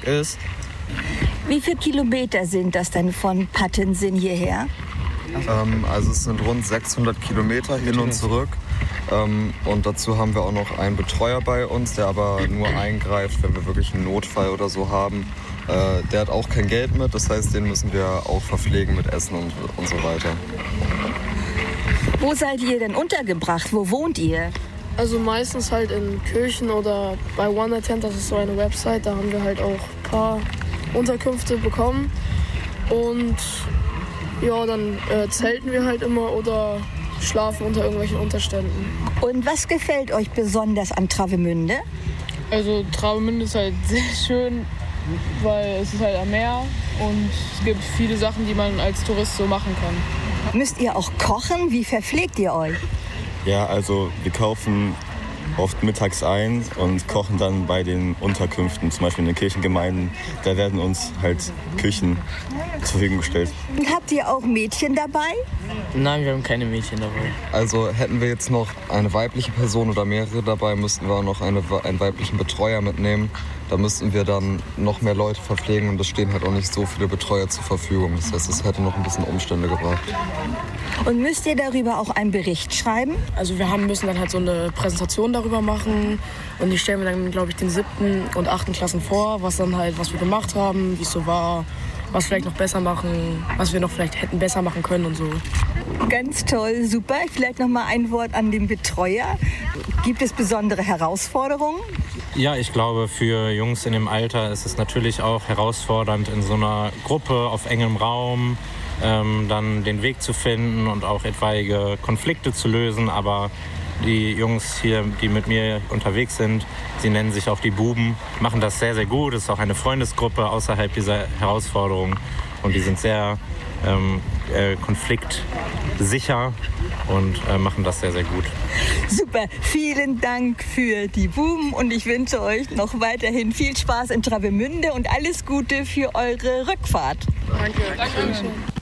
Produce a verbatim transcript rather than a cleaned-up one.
ist. Wie viele Kilometer sind das denn von Pattensen hierher? Ähm, also es sind rund sechshundert Kilometer hin und zurück. Ähm, und dazu haben wir auch noch einen Betreuer bei uns, der aber nur eingreift, wenn wir wirklich einen Notfall oder so haben. Äh, der hat auch kein Geld mit, das heißt, den müssen wir auch verpflegen mit Essen und, und so weiter. Wo seid ihr denn untergebracht? Wo wohnt ihr? Also meistens halt in Kirchen oder bei One Night Tent, das ist so eine Website, da haben wir halt auch ein paar Unterkünfte bekommen. Und ja, dann äh, zelten wir halt immer oder schlafen unter irgendwelchen Unterständen. Und was gefällt euch besonders an Travemünde? Also Travemünde ist halt sehr schön, weil es ist halt am Meer und es gibt viele Sachen, die man als Tourist so machen kann. Müsst ihr auch kochen? Wie verpflegt ihr euch? Ja, also wir kaufen oft mittags ein und kochen dann bei den Unterkünften, zum Beispiel in den Kirchengemeinden. Da werden uns halt Küchen zur Verfügung gestellt. Habt ihr auch Mädchen dabei? Nein, wir haben keine Mädchen dabei. Also hätten wir jetzt noch eine weibliche Person oder mehrere dabei, müssten wir auch noch eine, einen weiblichen Betreuer mitnehmen. Da müssten wir dann noch mehr Leute verpflegen und es stehen halt auch nicht so viele Betreuer zur Verfügung. Das heißt, es hätte noch ein bisschen Umstände gebracht. Und müsst ihr darüber auch einen Bericht schreiben? Also wir haben, müssen dann halt so eine Präsentation darüber machen und die stellen wir dann, glaube ich, den siebten und achten Klassen vor, was dann halt, was wir gemacht haben, wie es so war, was vielleicht noch besser machen, was wir noch vielleicht hätten besser machen können und so. Ganz toll, super. Vielleicht noch mal ein Wort an den Betreuer. Gibt es besondere Herausforderungen? Ja, ich glaube, für Jungs in dem Alter ist es natürlich auch herausfordernd, in so einer Gruppe auf engem Raum ähm, dann den Weg zu finden und auch etwaige Konflikte zu lösen. Aber die Jungs hier, die mit mir unterwegs sind, sie nennen sich auch die Buben, machen das sehr, sehr gut. Es ist auch eine Freundesgruppe außerhalb dieser Herausforderung und die sind sehr ähm, äh, konfliktsicher und äh, machen das sehr, sehr gut. Super, vielen Dank für die Buben und ich wünsche euch noch weiterhin viel Spaß in Travemünde und alles Gute für eure Rückfahrt. Danke. Danke.